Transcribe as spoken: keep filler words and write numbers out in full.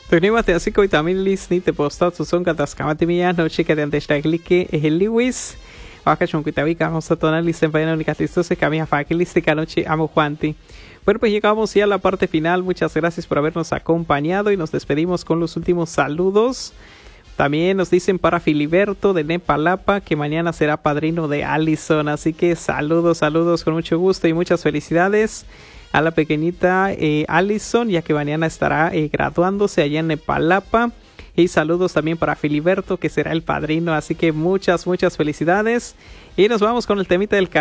Terima kasih kau tamil list ni te postat susun kata skamati mia no chica de antes da clique el Lewis. Waka chon kita wika vamos a tonar list en paina unicatisto se camia faquilistica noche amo Juanti. Bueno, pues llegamos ya a la parte final. Muchas gracias por habernos acompañado y nos despedimos con los últimos saludos. También nos dicen para Filiberto de Nepalapa que mañana será padrino de Allison. Así que saludos, saludos con mucho gusto y muchas felicidades a la pequeñita eh, Allison, ya que mañana estará eh, graduándose allá en Nepalapa. Y saludos también para Filiberto, que será el padrino. Así que muchas, muchas felicidades. Y nos vamos con el temita del